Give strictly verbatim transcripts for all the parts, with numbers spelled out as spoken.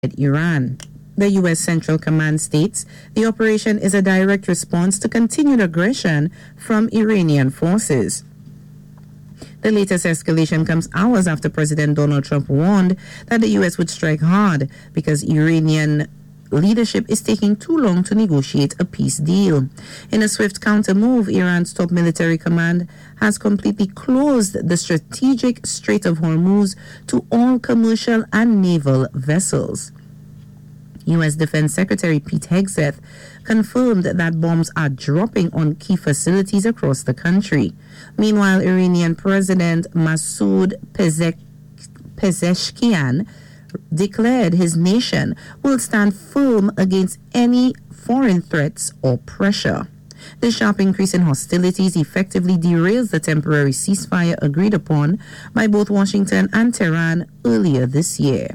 Iran. The U S Central Command states the operation is a direct response to continued aggression from Iranian forces. The latest escalation comes hours after President Donald Trump warned that the U S would strike hard because Iranian leadership is taking too long to negotiate a peace deal. In a swift counter move, Iran's top military command has completely closed the strategic Strait of Hormuz to all commercial and naval vessels. U S Defense Secretary Pete Hegseth confirmed that bombs are dropping on key facilities across the country. Meanwhile, Iranian President Masoud Pezek- Pezeshkian declared his nation will stand firm against any foreign threats or pressure. The sharp increase in hostilities effectively derails the temporary ceasefire agreed upon by both Washington and Tehran earlier this year.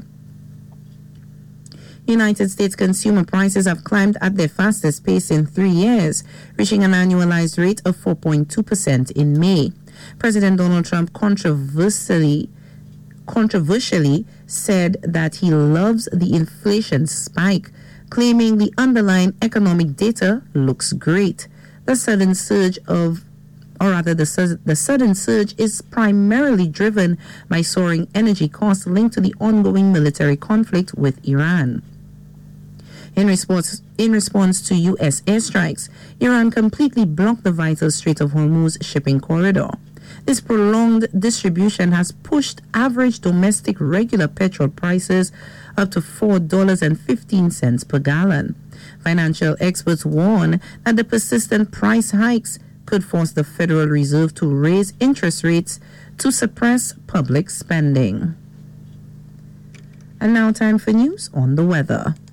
United States consumer prices have climbed at their fastest pace in three years, reaching an annualized rate of four point two percent in May. President Donald Trump controversially controversially said that he loves the inflation spike, claiming the underlying economic data looks great. The sudden surge of or rather the, su- the sudden surge is primarily driven by soaring energy costs linked to the ongoing military conflict with Iran. In response, in response to U S airstrikes, Iran completely blocked the vital Strait of Hormuz shipping corridor. This prolonged distribution has pushed average domestic regular petrol prices up to four dollars and fifteen cents per gallon. Financial experts warn that the persistent price hikes could force the Federal Reserve to raise interest rates to suppress public spending. And now time for news on the weather.